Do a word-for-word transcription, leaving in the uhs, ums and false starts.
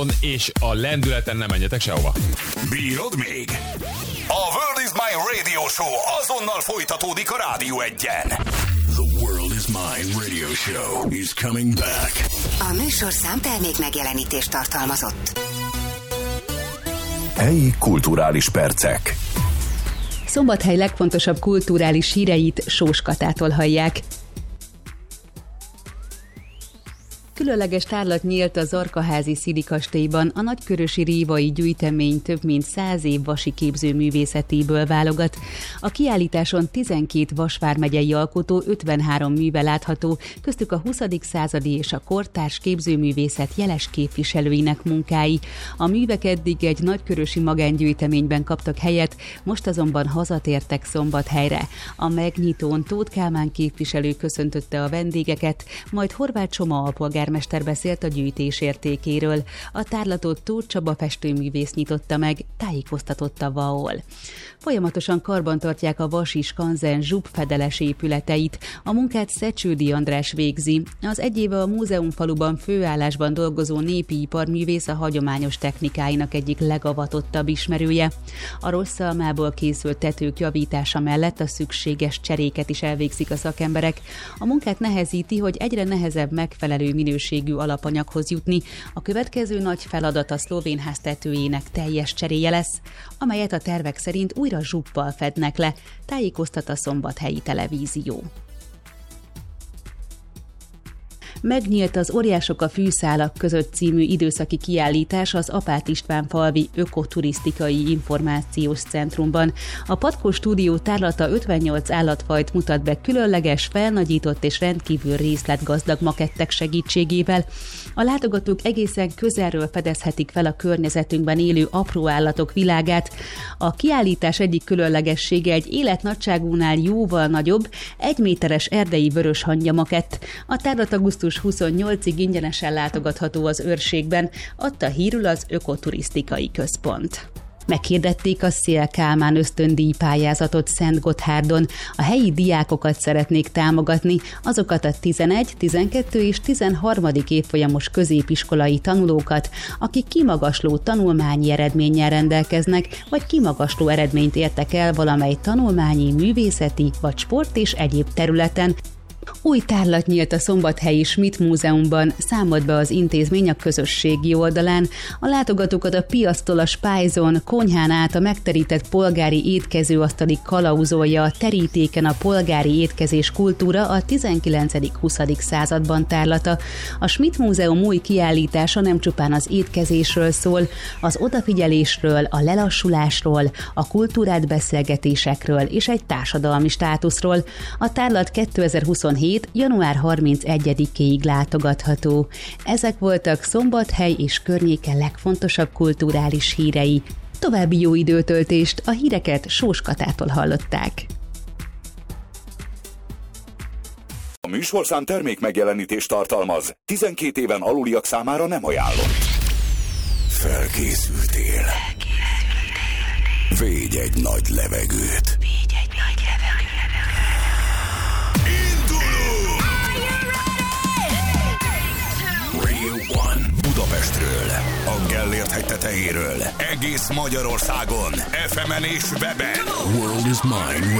és a lendületen nem menjetek sehova. Bírod még? A World is Mine Radio Show azonnal folytatódik a Rádió Egyen. The World is Mine Radio Show is coming back. A műsorszám termék megjelenítést tartalmazott. Helyi kulturális percek. Szombathely legfontosabb kulturális híreit Sós Katától hallják. Különleges tárlat nyílt a Zarkaházi Szidi kastélyban, a nagykörösi Révai gyűjtemény több mint száz év vasi képzőművészetéből válogat. A kiállításon tizenkét Vas vármegyei alkotó ötvenhárom műve látható, köztük a huszadik századi és a kortárs képzőművészet jeles képviselőinek munkái. A művek eddig egy nagykörösi magángyűjteményben kaptak helyet, most azonban hazatértek Szombathelyre. A megnyitón Tóth Kálmán képviselő köszöntötte a vendégeket, majd Horváth Csoma alpolgármester beszélt a gyűjtés értékéről. A tárlatot Tóth Csaba festőművész nyitotta meg, tájékoztatott a VAOL. Folyamatosan karbantartják a Vasi Skanzen zsubfedeles épületeit. A munkát Szecsődi András végzi. Az egy éve a múzeumfaluban főállásban dolgozó népi iparművész a hagyományos technikáinak egyik legavatottabb ismerője. A rossz almából készült tetők javítása mellett a szükséges cseréket is elvégzik a szakemberek. A munkát nehezíti, hogy egyre nehezebb megfelelő minőségű alapanyaghoz jutni. A következő nagy feladat a szlovénház tetőjének teljes cseréje lesz, amelyet a tervek szerint újra zsubbal fednek le, tájékoztat a Szombathelyi Televízió. Megnyílt az Óriások a fűszálak között című időszaki kiállítás az Apát István falvi ökoturisztikai információs centrumban. A Patkó Stúdió tárlata ötvennyolc állatfajt mutat be különleges, felnagyított és rendkívül részletgazdag makettek segítségével. A látogatók egészen közelről fedezhetik fel a környezetünkben élő apró állatok világát. A kiállítás egyik különlegessége egy életnagyságúnál jóval nagyobb, egy méteres erdei vöröshangya makett. A tárlat augusztus huszonnyolcadikáig ingyenesen látogatható az őrségben, adta hírül az Ökoturisztikai Központ. Meghirdették a Széll Kálmán ösztöndíj pályázatot Szentgotthárdon. A helyi diákokat szeretnék támogatni, azokat a tizenegy, tizenkettő és tizenharmadik évfolyamos középiskolai tanulókat, akik kimagasló tanulmányi eredménnyel rendelkeznek, vagy kimagasló eredményt értek el valamely tanulmányi, művészeti vagy sport és egyéb területen. Új tárlat nyílt a Szombathelyi Schmidt Múzeumban, számolt be az intézmény a közösségi oldalán. A látogatókat a piasztól a spájzon, konyhán át a megterített polgári étkezőasztalig kalauzolja a Terítéken a polgári étkezés kultúra a tizenkilencedik-huszadik században tárlata. A Schmidt Múzeum új kiállítása nem csupán az étkezésről szól, az odafigyelésről, a lelassulásról, a kultúrát beszélgetésekről és egy társadalmi státuszról. A tárlat kétezer-huszonhét január harmincegyedikéig látogatható. Ezek voltak Szombathely és környéke legfontosabb kulturális hírei. További jó időtöltést, a híreket Sós Katától hallották. A műsorszám termék megjelenítést tartalmaz. tizenkét éven aluliak számára nem ajánlott. Felkészültél. Védj egy nagy levegőt. Védj egy nagy levegőt. Indulunk! Radio One Budapestről, a Gellért hegy tetejéről, egész Magyarországon, ef emen és weben. World is Mine